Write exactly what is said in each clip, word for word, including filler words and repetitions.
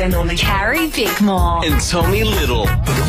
and Normie. Carrie Bickmore. And Tommy Little.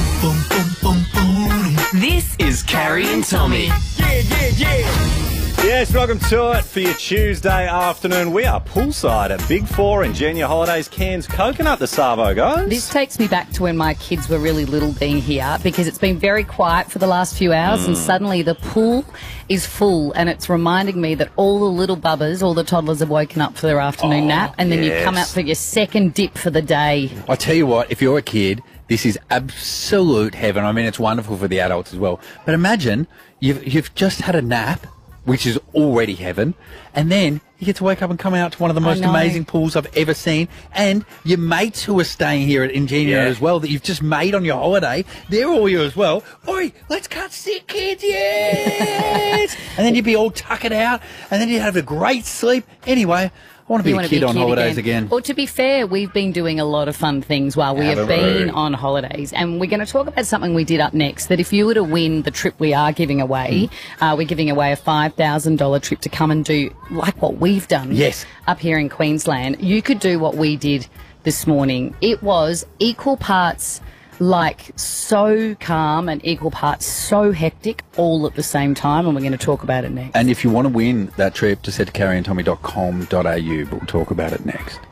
This Is Carrie and Tommy. Yeah, yeah, yeah. Yes, welcome to it for your Tuesday afternoon. We are poolside at Big Four in Genia Holidays, Cairns Coconut, the Savo, guys. This takes me back to when my kids were really little being here, because it's been very quiet for the last few hours mm. and suddenly the pool is full, and it's reminding me that all the little bubbers, all the toddlers have woken up for their afternoon oh, nap, and then yes. you come out for your second dip for the day. I tell you what, if you're a kid, this is absolute heaven. I mean, it's wonderful for the adults as well. But imagine you've, you've just had a nap, which is already heaven, and then you get to wake up and come out to one of the most amazing pools I've ever seen, and your mates who are staying here at Ingenia yeah. as well, that you've just made on your holiday, they're all here as well. Oi, let's cut stick, kids, yes! And then you'd be all tuckered out, and then you'd have a great sleep. Anyway, I want to be You a wanna kid be a on kid holidays again. again. Well, to be fair, we've been doing a lot of fun things while we have Haven't been we? on holidays. And we're going to talk about something we did up next, that if you were to win the trip we are giving away, mm. uh, we're giving away a five thousand dollars trip to come and do like what we've done yes. up here in Queensland. You could do what we did this morning. It was equal parts like so calm and equal parts so hectic all at the same time, and we're going to talk about it next. And if you want to win that trip, just head to carrie and tommy dot com dot a u, but we'll talk about it next.